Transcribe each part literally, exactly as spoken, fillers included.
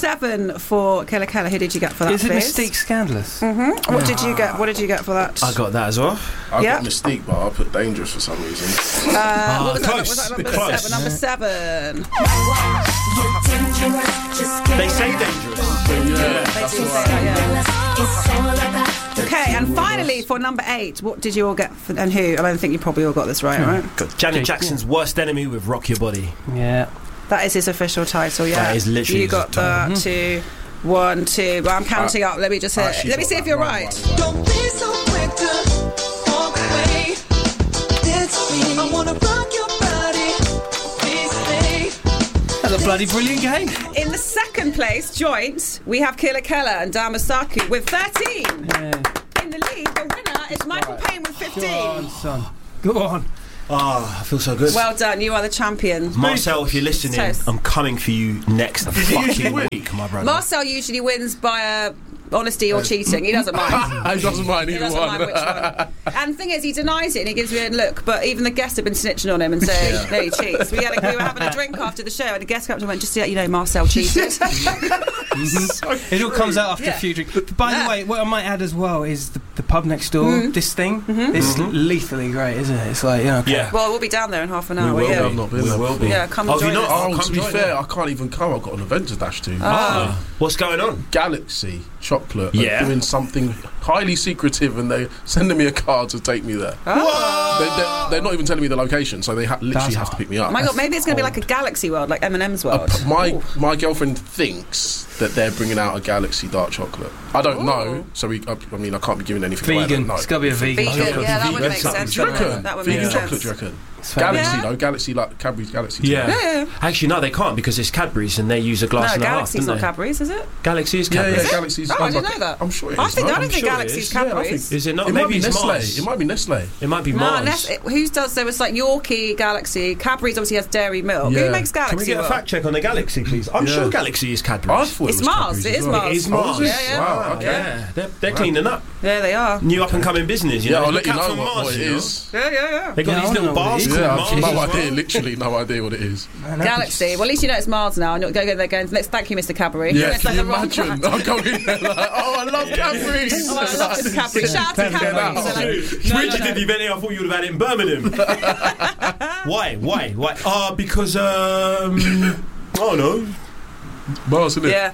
seven for Killa Kela. Who did you get for that? Isn't Fizz? Mystique scandalous? Mm-hmm. What did you get? What did you get for that? I got that as well. I Yeah. got Mystique, but I put Dangerous for some reason. Uh, what was that? close. Was that number Close. seven? Number seven. They say dangerous. They do say that, yeah. Okay, and finally for number eight, what did you all get for, and who? I don't think you probably all got this right, right? Got Janet Jackson's Worst Enemy with Rock Your Body. Yeah. That is his official title, yeah. That is literally You got his that, two, one, two. Well, I'm counting up. Let me just hit. actually Let me got see if that you're one, right. one, one. Don't be so quick to walk away. It's me. I wanna rock your body. Please stay. That's a bloody brilliant game. In the second place, joint, we have Killa Kela and Damasaku with thirteen. Yeah. In the lead, the winner is Michael Payne with Go fifteen. on, son. Go on. Oh, I feel so good. Well done, you are the champion. Marcel, if you're listening, Toast. I'm coming for you next fucking week, my brother. Marcel usually wins by uh, honesty or cheating. He doesn't mind. He doesn't mind He either doesn't one. mind which one. And the thing is, he denies it and he gives me a look, but even the guests have been snitching on him and saying, Yeah. no, he cheats. We, had a, we were having a drink after the show and the guest captain went, just to let you know, Marcel cheated. It all comes out after Yeah. a few drinks. But by Yeah. the way, what I might add as well is the, the pub next door. This thing, it's lethally great, isn't it? It's like, you know, okay. Yeah. Well, we'll be down there in half an hour. We will, yeah. I've not been We there will before. be. Yeah, come Oh, and have you join not? us. Oh, Come to be join fair, them. I can't even come. I've got an event to dash to. Ah. What's going on? Galaxy Chocolate Yeah. are doing something highly secretive, and they're sending me a card to take me there. Oh. They, they're, they're not even telling me the location, so they ha- literally That's have to pick me up. Oh my God, maybe it's going to be like a Galaxy World, like M and M's Uh, World. p- my Ooh. my girlfriend thinks that they're bringing out a Galaxy dark chocolate. I don't Ooh. know, so we. I, I mean, I can't be giving anything away. I Vegan. don't know. It's got to be a vegan. Vegan, chocolate. yeah, that would Vegan make something. sense. Do you wouldn't it? reckon? That would Vegan make chocolate, sense. do you reckon? It's fair. Galaxy, Yeah. though. Galaxy, like Cadbury's Galaxy. Yeah. Yeah, yeah, yeah. Actually, no, they can't because it's Cadbury's and they use a glass No, and a half, Galaxy's don't not they? Cadbury's, is it? Galaxy is Yeah, Cadbury's. yeah, Galaxy's. Oh, I I'm didn't like- know that. I'm sure it is. I think no? I don't I'm think sure it Galaxy's is. Yeah, I Cadbury's. think- Is it not? It Maybe might be it's Nestle. Mars. It might be Nestle. It might be No, Mars. Nest, who's does? There was like Yorkie, Galaxy, Cadbury's obviously has dairy milk. Who Yeah. makes Galaxy? Can we get a World? fact check on the Galaxy, please? I'm Yeah. sure Galaxy is I Cadbury's. thought it It's was Mars, Cadbury's it as is well. Mars. It is Oh, Mars. is it? Yeah, yeah. Wow, okay. Yeah, they're, they're cleaning up. Yeah, they are. New up and coming business, you Yeah, know. I'll let Look you out know for what, Mars, what it you know. is. Yeah, yeah, yeah. They got Yeah, I these wanna little know what it bars is. called Yeah, Mars I've no as well. idea. Literally no idea what it is. Man, Galaxy. Well, at least you know it's Mars now. And you'll go, go there going, let's thank you, Mister Cadbury. Yeah, It's can like you the wrong imagine? brand. I'm going there like, oh, I love Cadbury's. Oh, I love Mister Cadbury. Shout out to Get Cadbury. out. So, like, Dude, no, no, Richard no. did the event here. I thought you would have had it in Birmingham. Why? Why? Why? Uh, because, um... I don't know. Mars, isn't it? Yeah.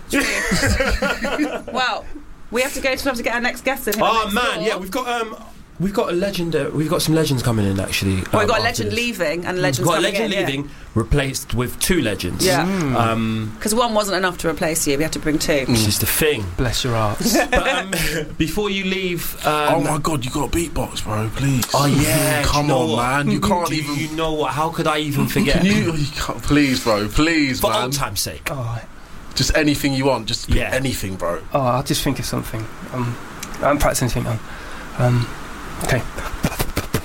true. Well, we have to go to have to get our next guest in. here Oh, next man, door. yeah, we've got, um... We've got a legend. Uh, we've got some legends coming in, actually. Well, we've um, got a after legend this. leaving and We've legends got a coming legend in, leaving, replaced with two legends. Yeah. Um, Because one wasn't enough to replace you. We had to bring two. This is the thing. Bless your hearts. But um, before you leave, um, Oh my God, you got a beatbox, bro. Please. oh yeah, Come do you know on, what? man. You can't Do even. you know what? How could I even forget? Can you? you can't, please, bro. Please, For man. old time's sake. Oh, Just anything you want. Just pick Yeah. anything, bro. oh, I'll just think of something. Um, I haven't practiced anything on. Um, okay.